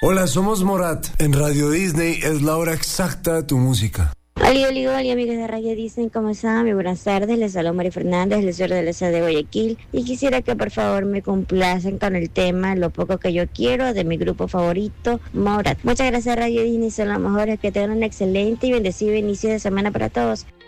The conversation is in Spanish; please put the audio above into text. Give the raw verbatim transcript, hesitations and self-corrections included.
Hola, somos Morat. En Radio Disney es la hora exacta de tu música. Hola, hola, hola, amigos de Radio Disney, ¿cómo están? Muy buenas tardes, les saludo María Fernández, les soy de la ciudad de Guayaquil y quisiera que por favor me complacen con el tema Lo Poco Que Yo Quiero de mi grupo favorito, Morat. Muchas gracias Radio Disney, son los mejores, que tengan un excelente y bendecido inicio de semana para todos.